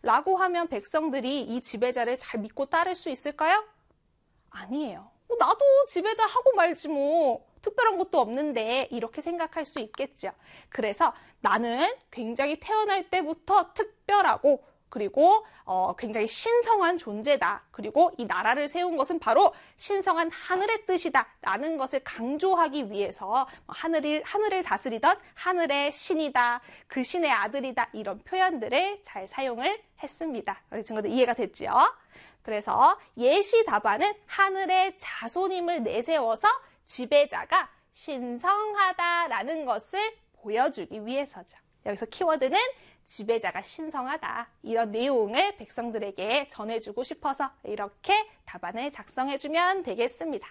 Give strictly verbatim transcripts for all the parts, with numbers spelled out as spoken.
라고 하면 백성들이 이 지배자를 잘 믿고 따를 수 있을까요? 아니에요. 나도 지배자 하고 말지 뭐 특별한 것도 없는데 이렇게 생각할 수 있겠죠. 그래서 나는 굉장히 태어날 때부터 특별하고 그리고 어, 굉장히 신성한 존재다. 그리고 이 나라를 세운 것은 바로 신성한 하늘의 뜻이다. 라는 것을 강조하기 위해서 하늘을, 하늘을 다스리던 하늘의 신이다. 그 신의 아들이다. 이런 표현들을 잘 사용을 했습니다. 우리 친구들 이해가 됐죠? 그래서 예시 답안은 하늘의 자손임을 내세워서 지배자가 신성하다라는 것을 보여주기 위해서죠. 여기서 키워드는 지배자가 신성하다. 이런 내용을 백성들에게 전해주고 싶어서 이렇게 답안을 작성해주면 되겠습니다.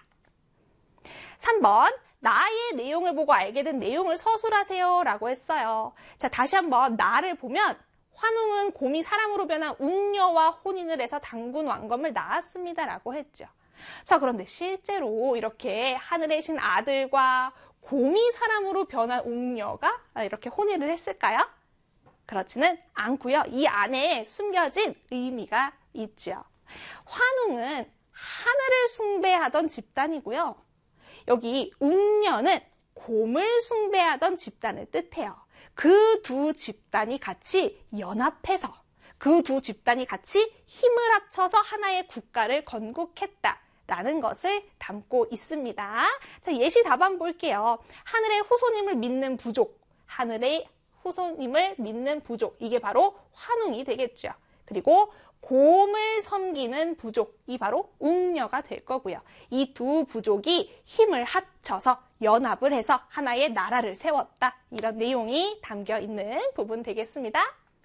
삼 번, 나의 내용을 보고 알게 된 내용을 서술하세요 라고 했어요. 자, 다시 한번 나를 보면 환웅은 곰이 사람으로 변한 웅녀와 혼인을 해서 당군 왕검을 낳았습니다 라고 했죠. 자, 그런데 실제로 이렇게 하늘의 신 아들과 곰이 사람으로 변한 웅녀가 이렇게 혼인을 했을까요? 그렇지는 않고요. 이 안에 숨겨진 의미가 있죠. 환웅은 하늘을 숭배하던 집단이고요. 여기 웅녀는 곰을 숭배하던 집단을 뜻해요. 그 두 집단이 같이 연합해서 그 두 집단이 같이 힘을 합쳐서 하나의 국가를 건국했다라는 것을 담고 있습니다. 자, 예시 답안 볼게요. 하늘의 후손임을 믿는 부족, 하늘의 후손임을 믿는 부족, 이게 바로 환웅이 되겠죠. 그리고 곰을 섬기는 부족이 바로 웅녀가 될 거고요. 이 두 부족이 힘을 합쳐서 연합을 해서 하나의 나라를 세웠다. 이런 내용이 담겨 있는 부분 되겠습니다.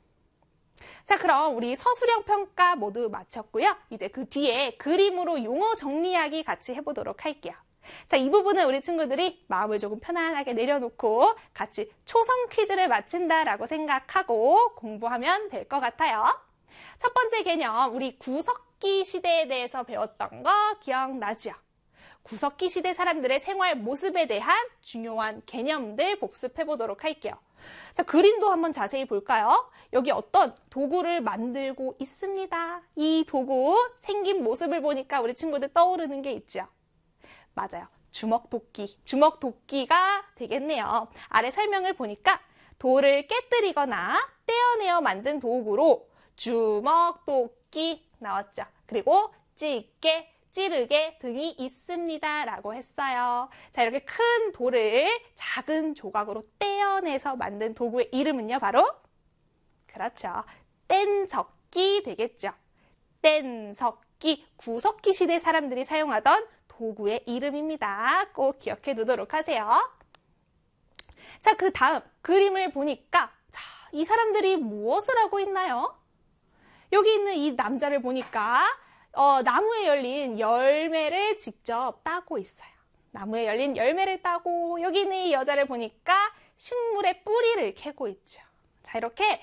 자, 그럼 우리 서술형 평가 모두 마쳤고요. 이제 그 뒤에 그림으로 용어 정리하기 같이 해보도록 할게요. 자, 이 부분은 우리 친구들이 마음을 조금 편안하게 내려놓고 같이 초성 퀴즈를 마친다라고 생각하고 공부하면 될 것 같아요. 첫 번째 개념, 우리 구석기 시대에 대해서 배웠던 거 기억나죠? 구석기 시대 사람들의 생활 모습에 대한 중요한 개념들 복습해 보도록 할게요. 자, 그림도 한번 자세히 볼까요? 여기 어떤 도구를 만들고 있습니다. 이 도구 생긴 모습을 보니까 우리 친구들 떠오르는 게 있죠? 맞아요. 주먹도끼. 주먹도끼가 되겠네요. 아래 설명을 보니까 돌을 깨뜨리거나 떼어내어 만든 도구로 주먹도끼 나왔죠. 그리고 찌개, 찌르개 등이 있습니다. 라고 했어요. 자, 이렇게 큰 돌을 작은 조각으로 떼어내서 만든 도구의 이름은요, 바로? 그렇죠. 뗀석기 되겠죠. 뗀석기, 구석기 시대 사람들이 사용하던 도구의 이름입니다. 꼭 기억해 두도록 하세요. 자, 그 다음 그림을 보니까 자, 이 사람들이 무엇을 하고 있나요? 여기 있는 이 남자를 보니까 어, 나무에 열린 열매를 직접 따고 있어요. 나무에 열린 열매를 따고 여기 있는 이 여자를 보니까 식물의 뿌리를 캐고 있죠. 자, 이렇게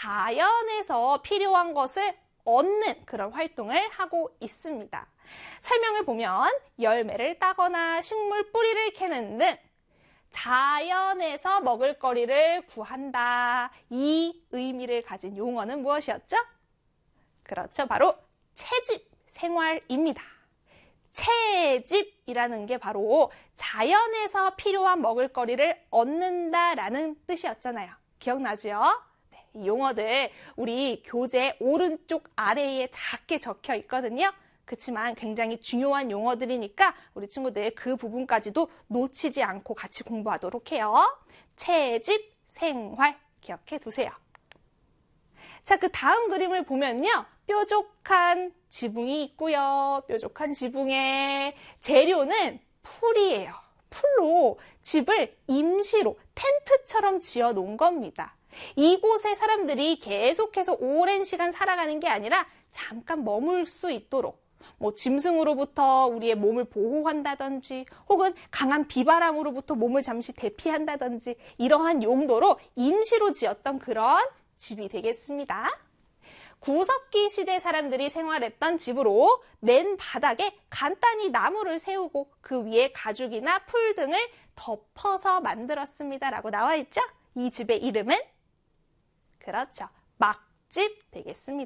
자연에서 필요한 것을 얻는 그런 활동을 하고 있습니다. 설명을 보면 열매를 따거나 식물 뿌리를 캐는 등 자연에서 먹을거리를 구한다. 이 의미를 가진 용어는 무엇이었죠? 그렇죠. 바로 채집 생활입니다. 채집이라는 게 바로 자연에서 필요한 먹을거리를 얻는다라는 뜻이었잖아요. 기억나죠? 네, 이 용어들 우리 교재 오른쪽 아래에 작게 적혀 있거든요. 그렇지만 굉장히 중요한 용어들이니까 우리 친구들 그 부분까지도 놓치지 않고 같이 공부하도록 해요. 채집, 생활 기억해 두세요. 자, 그 다음 그림을 보면요. 뾰족한 지붕이 있고요. 뾰족한 지붕의 재료는 풀이에요. 풀로 집을 임시로 텐트처럼 지어 놓은 겁니다. 이곳에 사람들이 계속해서 오랜 시간 살아가는 게 아니라 잠깐 머물 수 있도록 뭐 짐승으로부터 우리의 몸을 보호한다든지 혹은 강한 비바람으로부터 몸을 잠시 대피한다든지 이러한 용도로 임시로 지었던 그런 집이 되겠습니다. 구석기 시대 사람들이 생활했던 집으로 맨 바닥에 간단히 나무를 세우고 그 위에 가죽이나 풀 등을 덮어서 만들었습니다. 라고 나와 있죠? 이 집의 이름은? 그렇죠. 막집 되겠습니다.